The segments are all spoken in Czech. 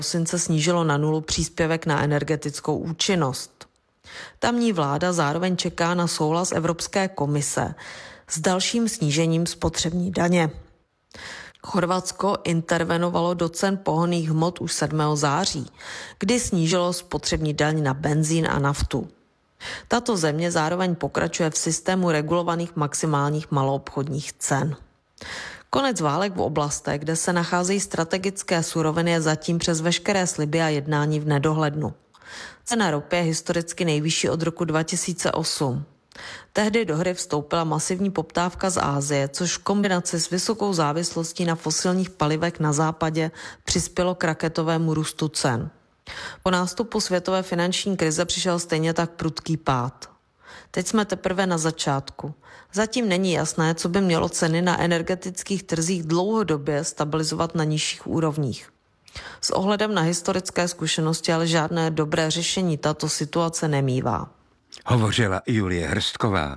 prosince snížilo na nulu příspěvek na energetickou účinnost. Tamní vláda zároveň čeká na souhlas Evropské komise s dalším snížením spotřební daně. Chorvatsko intervenovalo do cen pohonných hmot už 7. září, kdy snížilo spotřební daň na benzín a naftu. Tato země zároveň pokračuje v systému regulovaných maximálních maloobchodních cen. Konec válek v oblastech, kde se nacházejí strategické suroviny, je zatím přes veškeré sliby a jednání v nedohlednu. Cena ropy je historicky nejvyšší od roku 2008. Tehdy do hry vstoupila masivní poptávka z Asie, což v kombinaci s vysokou závislostí na fosilních palivech na západě přispělo k raketovému růstu cen. Po nástupu světové finanční krize přišel stejně tak prudký pád. Teď jsme teprve na začátku. Zatím není jasné, co by mělo ceny na energetických trzích dlouhodobě stabilizovat na nižších úrovních. S ohledem na historické zkušenosti ale žádné dobré řešení tato situace nemívá. Hovořila Julie Hrstková.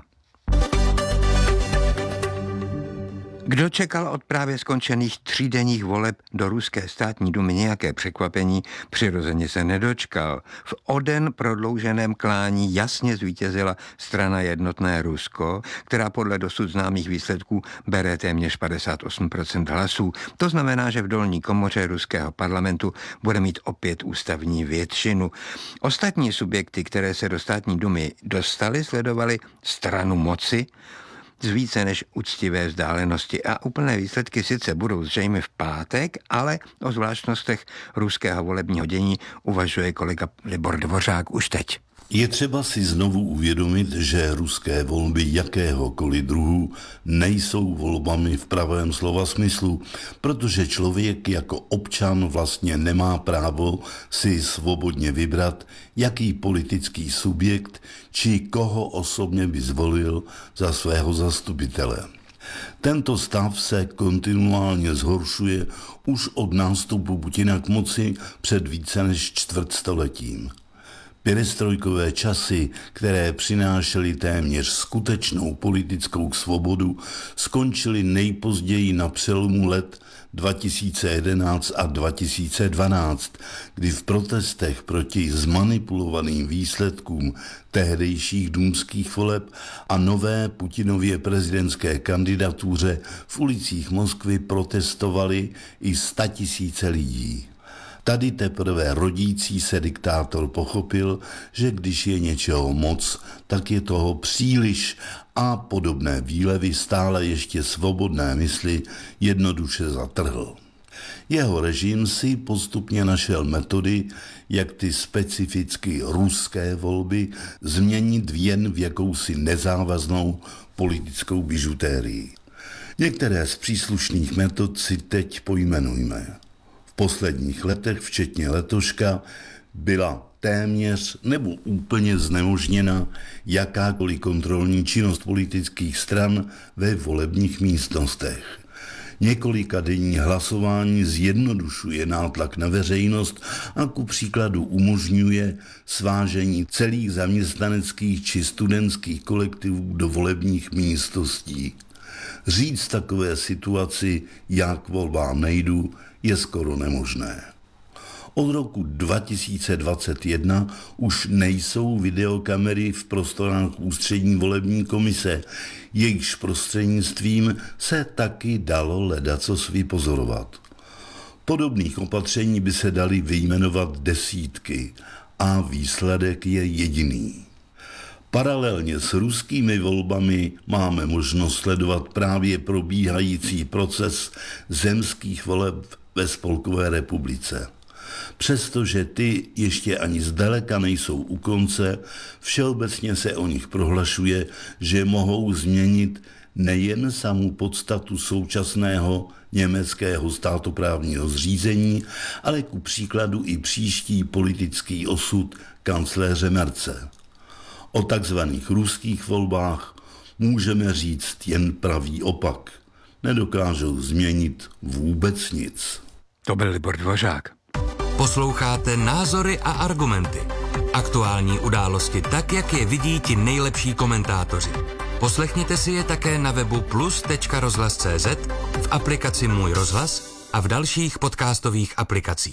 Kdo čekal od právě skončených 3denních voleb do ruské státní dumy nějaké překvapení, přirozeně se nedočkal. V o den prodlouženém klání jasně zvítězila strana Jednotné Rusko, která podle dosud známých výsledků bere téměř 58% hlasů. To znamená, že v dolní komoře ruského parlamentu bude mít opět ústavní většinu. Ostatní subjekty, které se do státní dumy dostaly, sledovaly stranu moci z více než úctivé vzdálenosti a úplné výsledky sice budou zřejmě v pátek, ale o zvláštnostech ruského volebního dění uvažuje kolega Libor Dvořák už teď. Je třeba si znovu uvědomit, že ruské volby jakéhokoliv druhu nejsou volbami v pravém slova smyslu, protože člověk jako občan vlastně nemá právo si svobodně vybrat, jaký politický subjekt či koho osobně by zvolil za svého zastupitele. Tento stav se kontinuálně zhoršuje už od nástupu Putina k moci před více než čtvrtstoletím. Perestrojkové časy, které přinášely téměř skutečnou politickou svobodu, skončily nejpozději na přelomu let 2011 a 2012, kdy v protestech proti zmanipulovaným výsledkům tehdejších důmských voleb a nové Putinově prezidentské kandidatuře v ulicích Moskvy protestovali i 100 000 lidí. Tady teprve rodící se diktátor pochopil, že když je něčeho moc, tak je toho příliš a podobné výlevy stále ještě svobodné mysli jednoduše zatrhl. Jeho režim si postupně našel metody, jak ty specificky ruské volby změnit jen v jakousi nezávaznou politickou bižutérii. Některé z příslušných metod si teď pojmenujme. V posledních letech, včetně letoška, byla téměř nebo úplně znemožněna jakákoliv kontrolní činnost politických stran ve volebních místnostech. Několikadenní hlasování zjednodušuje nátlak na veřejnost a ku příkladu umožňuje svážení celých zaměstnaneckých či studentských kolektivů do volebních místností. Říct takové situaci, já k volbám nejdu, je skoro nemožné. Od roku 2021 už nejsou videokamery v prostorách ústřední volební komise, jejichž prostřednictvím se taky dalo ledacos vypozorovat. Podobných opatření by se daly vyjmenovat desítky a výsledek je jediný. Paralelně s ruskými volbami máme možnost sledovat právě probíhající proces zemských voleb ve Spolkové republice. Přestože ty ještě ani zdaleka nejsou u konce, všeobecně se o nich prohlašuje, že mohou změnit nejen samou podstatu současného německého státoprávního zřízení, ale ku příkladu i příští politický osud kancléře Merze. O takzvaných ruských volbách můžeme říct jen pravý opak. Nedokážou změnit vůbec nic. To byl Libor Dvořák. Posloucháte Názory a argumenty. Aktuální události tak, jak je vidí ti nejlepší komentátoři. Poslechněte si je také na webu plus.rozhlas.cz, v aplikaci Můj rozhlas a v dalších podcastových aplikacích.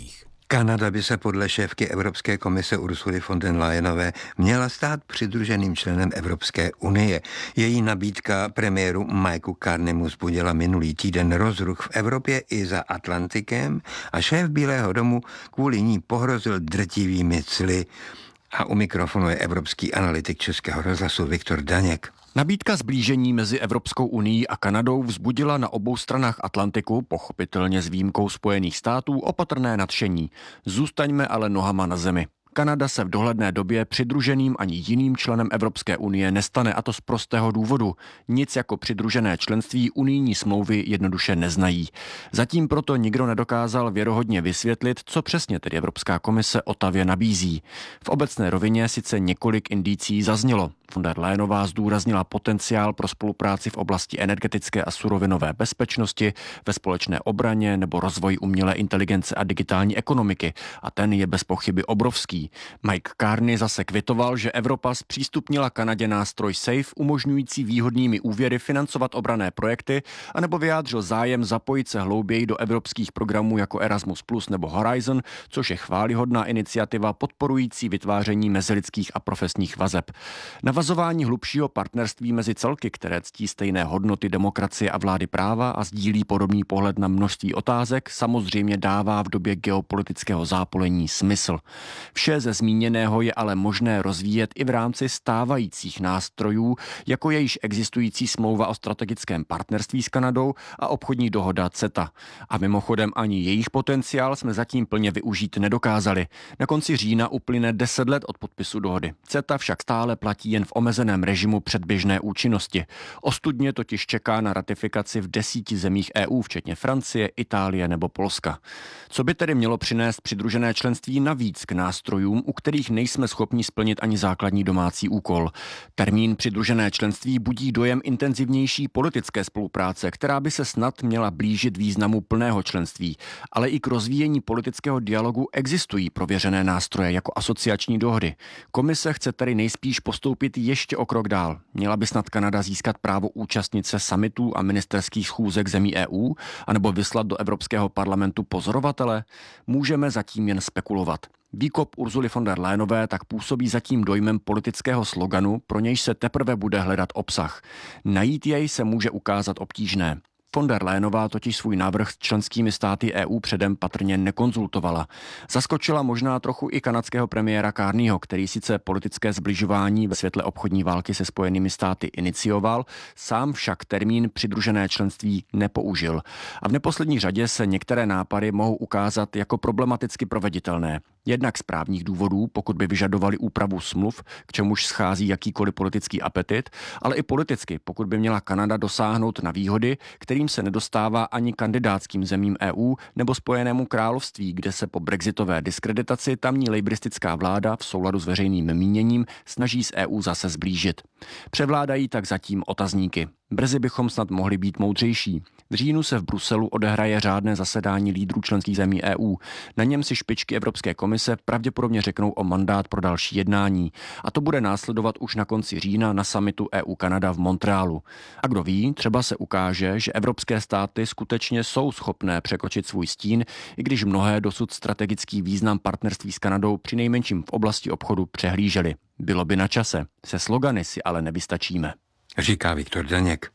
Kanada by se podle šéfky Evropské komise Ursuly von der Leyenové měla stát přidruženým členem Evropské unie. Její nabídka premiéru Mikeu Carneymu vzbudila minulý týden rozruch v Evropě i za Atlantikem a šéf Bílého domu kvůli ní pohrozil drtivými cly. A u mikrofonu je evropský analytik Českého rozhlasu Viktor Daněk. Nabídka zblížení mezi Evropskou unií a Kanadou vzbudila na obou stranách Atlantiku, pochopitelně s výjimkou Spojených států, opatrné nadšení. Zůstaňme ale nohama na zemi. Kanada se v dohledné době přidruženým ani jiným členem Evropské unie nestane, a to z prostého důvodu. Nic jako přidružené členství unijní smlouvy jednoduše neznají. Zatím proto nikdo nedokázal věrohodně vysvětlit, co přesně tedy Evropská komise Otavě nabízí. V obecné rovině sice několik indicí zaznělo. Von der Leyenová zdůraznila potenciál pro spolupráci v oblasti energetické a surovinové bezpečnosti, ve společné obraně nebo rozvoji umělé inteligence a digitální ekonomiky. A ten je bez pochyby obrovský. Mike Carney zase kvitoval, že Evropa zpřístupnila Kanadě nástroj SAFE, umožňující výhodnými úvěry financovat obranné projekty, anebo vyjádřil zájem zapojit se hlouběji do evropských programů jako Erasmus Plus nebo Horizon, což je chvályhodná iniciativa podporující vytváření mezilidských a profesních vazeb. Navazování hlubšího partnerství mezi celky, které ctí stejné hodnoty demokracie a vlády práva a sdílí podobný pohled na množství otázek, samozřejmě dává v době geopolitického zápolení smysl. Vše ze zmíněného je ale možné rozvíjet i v rámci stávajících nástrojů, jako je již existující smlouva o strategickém partnerství s Kanadou a obchodní dohoda CETA. A mimochodem ani jejich potenciál jsme zatím plně využít nedokázali. Na konci října uplyne 10 let od podpisu dohody. CETA však stále platí jen v omezeném režimu předběžné účinnosti. Ostudně totiž čeká na ratifikaci v 10 zemích EU, včetně Francie, Itálie nebo Polska. Co by tedy mělo přinést přidružené členství navíc k nástrojům, u kterých nejsme schopni splnit ani základní domácí úkol? Termín přidružené členství budí dojem intenzivnější politické spolupráce, která by se snad měla blížit významu plného členství, ale i k rozvíjení politického dialogu existují prověřené nástroje jako asociační dohody. Komise chce tedy nejspíš postoupit ještě o krok dál. Měla by snad Kanada získat právo účastnit se summitů a ministerských schůzek zemí EU, anebo vyslat do Evropského parlamentu pozorovatele? Můžeme zatím jen spekulovat. Výkop Ursuly von der Leyenové tak působí zatím dojmem politického sloganu, pro nějž se teprve bude hledat obsah. Najít jej se může ukázat obtížné. Von der Leyenová totiž svůj návrh s členskými státy EU předem patrně nekonzultovala. Zaskočila možná trochu i kanadského premiéra Carneyho, který sice politické zbližování ve světle obchodní války se Spojenými státy inicioval, sám však termín přidružené členství nepoužil. A v neposlední řadě se některé nápady mohou ukázat jako problematicky proveditelné. Jednak z právních důvodů, pokud by vyžadovali úpravu smluv, k čemuž schází jakýkoliv politický apetit, ale i politicky, pokud by měla Kanada dosáhnout na výhody, kterým se nedostává ani kandidátským zemím EU nebo Spojenému království, kde se po brexitové diskreditaci tamní lejbristická vláda v souladu s veřejným míněním snaží s EU zase zblížit. Převládají tak zatím otazníky. Brzy bychom snad mohli být moudřejší. V říjnu se v Bruselu odehraje řádné zasedání lídrů členských zemí EU. Na něm si špičky Evropské komise pravděpodobně řeknou o mandát pro další jednání. A to bude následovat už na konci října na summitu EU-Kanada v Montrealu. A kdo ví, třeba se ukáže, že evropské státy skutečně jsou schopné překročit svůj stín, i když mnohé dosud strategický význam partnerství s Kanadou přinejmenším v oblasti obchodu přehlíželi. Bylo by na čase. Se slogany si ale nevystačíme. Říká Viktor Daněk.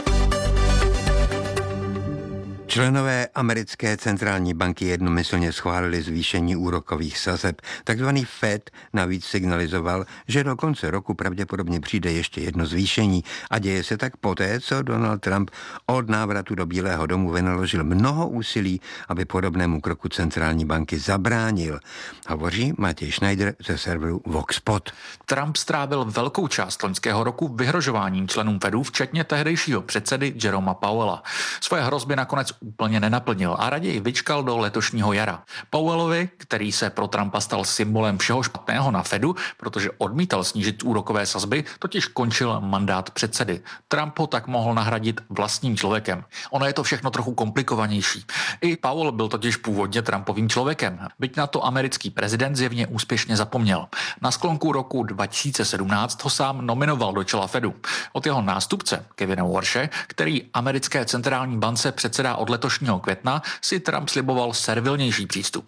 Členové americké centrální banky jednomyslně schválili zvýšení úrokových sazeb. Takzvaný Fed navíc signalizoval, že do konce roku pravděpodobně přijde ještě jedno zvýšení a děje se tak poté, co Donald Trump od návratu do Bílého domu vynaložil mnoho úsilí, aby podobnému kroku centrální banky zabránil. Hovoří Matěj Schneider ze serveru Voxpot. Trump strávil velkou část loňského roku vyhrožováním členům Fedu, včetně tehdejšího předsedy Jeroma Powella. Svoje hrozby nakonec úplně nenaplnil a raději vyčkal do letošního jara. Powellovi, který se pro Trumpa stal symbolem všeho špatného na Fedu, protože odmítal snížit úrokové sazby, totiž končil mandát předsedy. Trump ho tak mohl nahradit vlastním člověkem. Ono je to všechno trochu komplikovanější. I Powell byl totiž původně Trumpovým člověkem, byť na to americký prezident zjevně úspěšně zapomněl. Na sklonku roku 2017 ho sám nominoval do čela Fedu. Od jeho nástupce, Kevina Warshe, který americké centrální bance předsedá od letošního května, si Trump sliboval servilnější přístup.